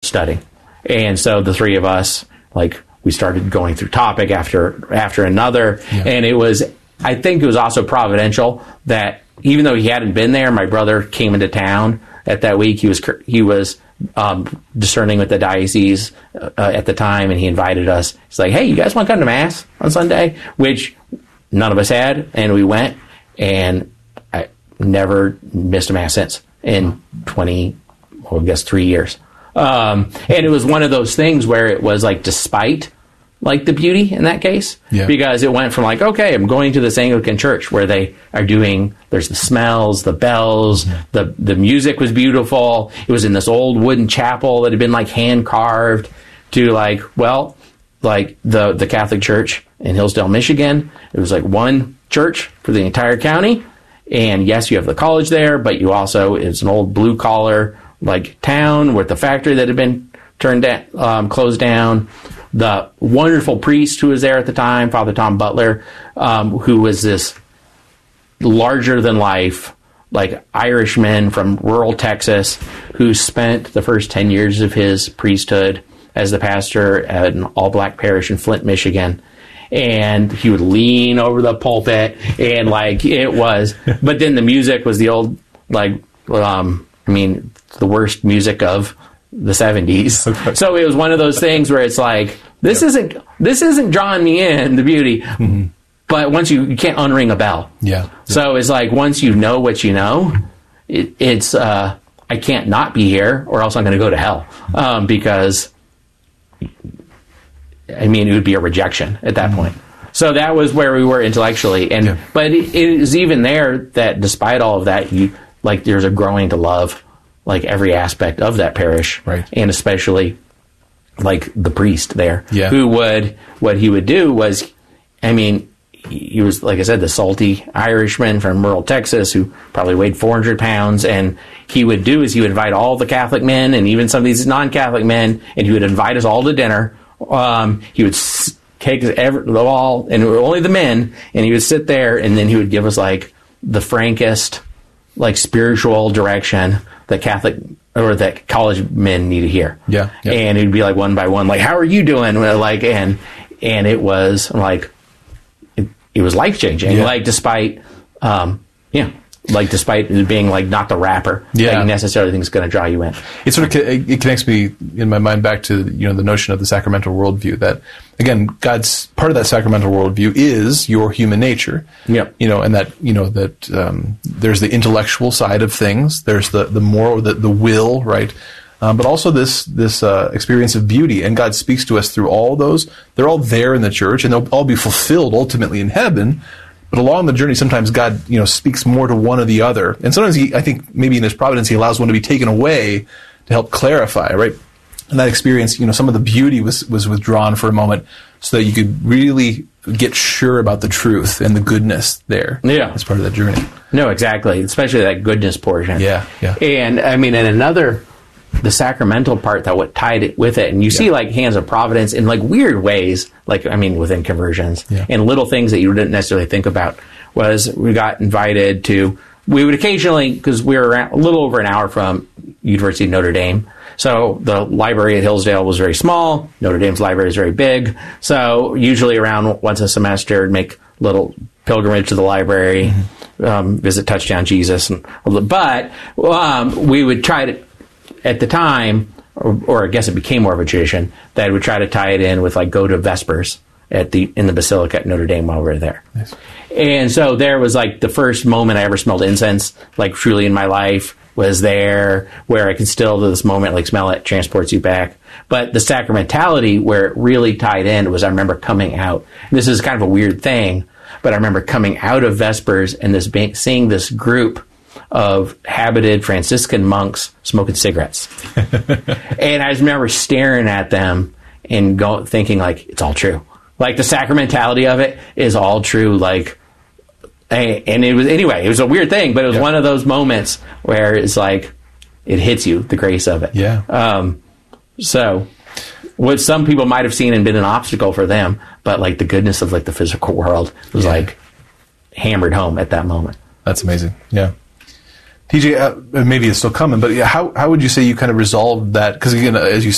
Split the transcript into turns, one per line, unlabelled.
studying. And so the three of us, like, we started going through topic after another. Yeah. And I think it was also providential that even though he hadn't been there, my brother came into town at that week. He was discerning with the diocese at the time, and he invited us. He's like, hey, you guys want to come to Mass on Sunday? Which none of us had, and we went, and I never missed a Mass since in 3 years. And it was one of those things where it was like, despite like the beauty in that case, because it went from like, okay, I'm going to this Anglican church where they are doing, there's the smells, the bells, the music was beautiful. It was in this old wooden chapel that had been like hand carved, to like, well, like the Catholic Church in Hillsdale, Michigan. It was like one church for the entire county. And yes, you have the college there, but you also, it's an old blue collar like town with the factory that had been closed down. The wonderful priest who was there at the time, Father Tom Butler, who was this larger than life, like Irishman from rural Texas, who spent the first 10 years of his priesthood as the pastor at an all-black parish in Flint, Michigan. And he would lean over the pulpit, and like it was, but then the music was the old, like, the worst music of the 70s. Okay. So it was one of those things where it's like, this isn't drawing me in, the beauty, but once you can't unring a bell. Yeah. So it's like, once you know what you know, it's I can't not be here, or else I'm going to go to hell, because it would be a rejection at that point. So that was where we were intellectually, but it is even there that despite all of that, there's a growing to love like every aspect of that parish, right? And especially like the priest there, who what he would do was, he was, like I said, the salty Irishman from rural Texas who probably weighed 400 pounds, and he would invite all the Catholic men and even some of these non-Catholic men, and he would invite us all to dinner. He would take all, and only the men, and he would sit there, and then he would give us like the frankest, like spiritual direction that Catholic or that college men need to hear. Yeah. And it'd be like one by one, like, how are you doing? Like, and it was like, it was life changing. Yeah. Like, despite it being like not the rapper that you necessarily think is going to draw you in.
It sort of it connects me in my mind back to the notion of the sacramental worldview. That again, God's part of that sacramental worldview is your human nature. Yeah. And that there's the intellectual side of things. There's the moral, the will, right? But also this experience of beauty, and God speaks to us through all those. They're all there in the church, and they'll all be fulfilled ultimately in heaven. But along the journey, sometimes God, speaks more to one or the other. And sometimes I think maybe in his providence, he allows one to be taken away to help clarify, right? And that experience, some of the beauty was withdrawn for a moment so that you could really get sure about the truth and the goodness there. Yeah. As part of that journey.
No, exactly. Especially that goodness portion.
Yeah, yeah.
And the sacramental part that what tied it with it, and you see like hands of providence in like weird ways, like within conversions and little things that you didn't necessarily think about. Was we got invited to, we would occasionally, because we were a little over an hour from University of Notre Dame, so the library at Hillsdale was very small. Notre Dame's library is very big, so usually around once a semester I'd make a little pilgrimage to the library, visit Touchdown Jesus, but we would try to, at the time, or I guess it became more of a tradition, that I would try to tie it in with like go to Vespers in the Basilica at Notre Dame while we were there. Nice. And so there was like the first moment I ever smelled incense, like truly in my life, was there, where I can still to this moment like smell it, transports you back. But the sacramentality where it really tied in was I remember coming out. This is kind of a weird thing, but I remember coming out of Vespers and seeing this group of habited Franciscan monks smoking cigarettes. And I just remember staring at them and thinking like, it's all true. Like the sacramentality of it is all true. Like, and it was a weird thing, but it was one of those moments where it's like, it hits you, the grace of it. Yeah. So what some people might have seen and been an obstacle for them, but like the goodness of like the physical world was like hammered home at that moment.
That's amazing. Yeah. TJ, maybe it's still coming, but how would you say you kind of resolved that? Because again, as you